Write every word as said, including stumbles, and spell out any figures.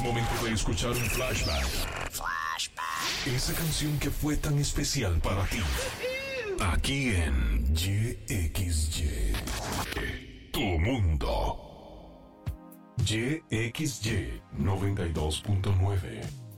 momento de escuchar un flashback. Flashback. Esa canción que fue tan especial para ti. Aquí en Y X Y. Tu mundo. Y X Y noventa y dos punto nueve.